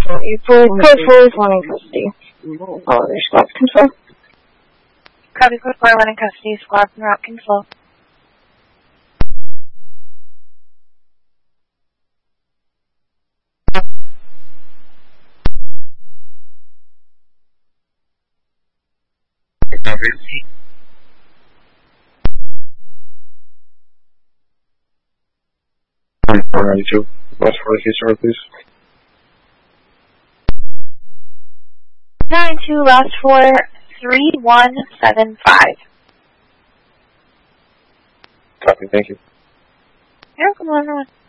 April, code 4 is one in custody. All other squads control. Copy, code 4, one in custody, squads en route, control. Alright, Joe. Last 40 case, please. 92, last 4, 3175. Copy, thank you. You're welcome, everyone.